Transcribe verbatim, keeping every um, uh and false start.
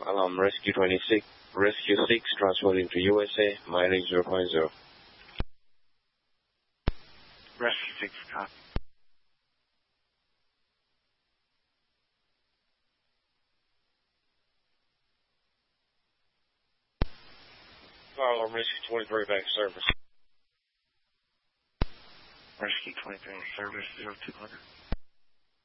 Alarm Rescue twenty-six, Rescue six, transferring to U S A, mileage zero point zero. Rescue six, copy. Alarm Rescue twenty-three, back service. Rescue twenty-three, service zero two hundred.